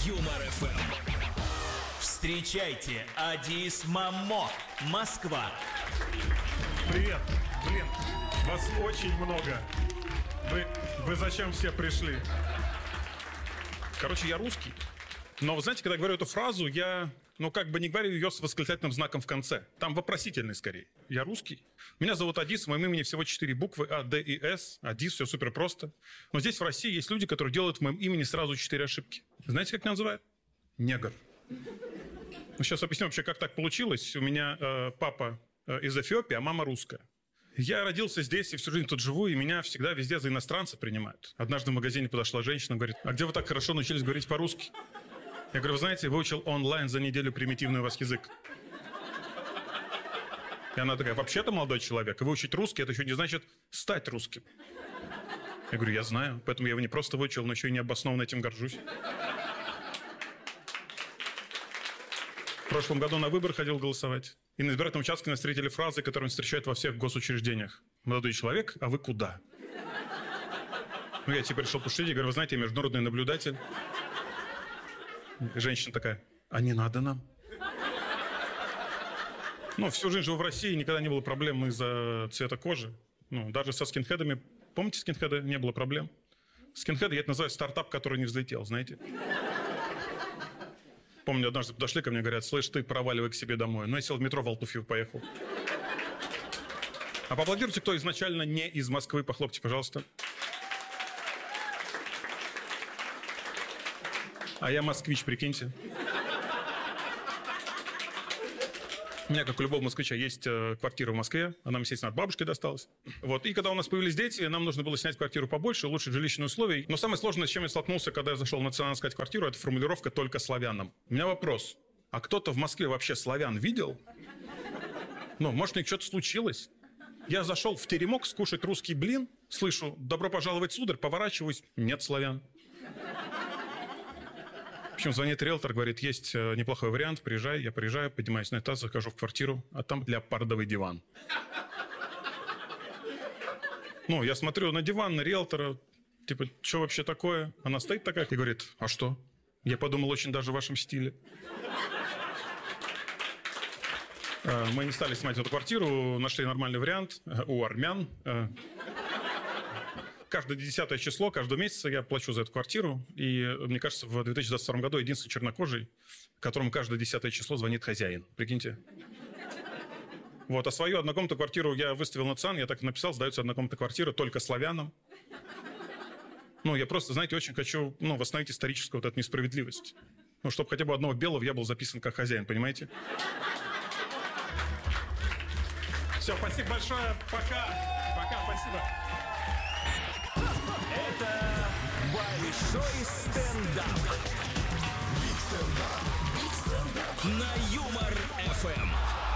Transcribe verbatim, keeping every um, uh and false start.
Юмор эф эм. Встречайте, Адис Мамо, Москва. Привет, блин, вас очень много. Вы, вы зачем все пришли? Короче, я русский. Но вы знаете, когда я говорю эту фразу, я, ну, как бы не говорю ее с восклицательным знаком в конце. Там вопросительный скорее. Я русский. Меня зовут Адис, в моем имени всего четыре буквы: А, Д и С. Адис, все супер просто. Но здесь, в России, есть люди, которые делают в моем имени сразу четыре ошибки. Знаете, как меня называют? Негр. Ну, сейчас объясню вообще, как так получилось. У меня э, папа э, из Эфиопии, а мама русская. Я родился здесь и всю жизнь тут живу, и меня всегда везде за иностранца принимают. Однажды в магазине подошла женщина, говорит: а где вы так хорошо научились говорить по-русски? Я говорю: вы знаете, выучил онлайн за неделю примитивный у вас язык. И она такая: вообще-то, молодой человек, выучить русский — это еще не значит стать русским. Я говорю: я знаю, поэтому я его не просто выучил, но еще и необоснованно этим горжусь. В прошлом году на выборы ходил голосовать. И на избирательном участке нас встретили фразы, которые он встречает во всех госучреждениях. Молодой человек, а вы куда? Ну, я теперь решил пошутить и говорю: вы знаете, я международный наблюдатель. И женщина такая: а не надо нам? Ну, всю жизнь живу в России, никогда не было проблем из-за цвета кожи. Ну, даже со скинхедами. Помните скинхеды? Не было проблем. Скинхеды, я это называю стартап, который не взлетел, знаете? Помню, однажды подошли ко мне, говорят: слышь, ты проваливай к себе домой. Ну, я сел в метро в Алтуфьево, поехал. А поаплодируйте, кто изначально не из Москвы, похлопайте, пожалуйста. А я москвич, прикиньте. У меня, как у любого москвича, есть э, квартира в Москве. Она, естественно, от бабушки досталась. Вот. И когда у нас появились дети, нам нужно было снять квартиру побольше, улучшить жилищные условия. Но самое сложное, с чем я столкнулся, когда я зашел в национальную искать квартиру, это формулировка «только славянам». У меня вопрос: а кто-то в Москве вообще славян видел? Ну, может, у них что-то случилось? Я зашел в теремок скушать русский блин, слышу: добро пожаловать, сударь, поворачиваюсь, нет славян. В общем, звонит риэлтор, говорит: есть неплохой вариант, приезжай. Я приезжаю, поднимаюсь на этаж, захожу в квартиру, а там леопардовый диван. Ну, я смотрю на диван, на риэлтора, типа, что вообще такое? Она стоит такая и говорит: а что? Я подумал, очень даже в вашем стиле. Мы не стали снимать эту квартиру, нашли нормальный вариант у армян. Каждое десятое число, каждого месяца я плачу за эту квартиру. И, мне кажется, в две тысячи двадцать втором году единственный чернокожий, которому каждое десятое число звонит хозяин. Прикиньте. Вот. А свою однокомнатную квартиру я выставил на ЦАН, я так и написал: сдается однокомнатная квартира только славянам. Ну, я просто, знаете, очень хочу, ну, восстановить историческую вот эту несправедливость. Ну, чтобы хотя бы одного белого я был записан как хозяин, понимаете? Все, спасибо большое. Пока. Пока, спасибо. Это большой стендап. Биг стендап. На Юмор эф эм.